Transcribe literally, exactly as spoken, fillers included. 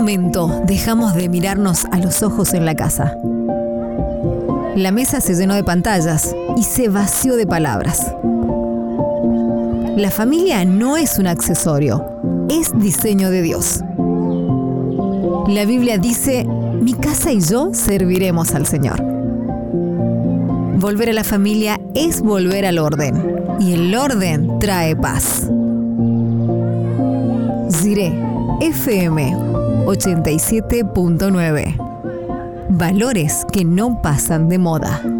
momento dejamos de mirarnos a los ojos en la casa. La mesa se llenó de pantallas y se vació de palabras. La familia no es un accesorio, es diseño de Dios. La Biblia dice: mi casa y yo serviremos al Señor. Volver a la familia es volver al orden, y el orden trae paz. Jiré F M ochenta y siete punto nueve. Valores que no pasan de moda.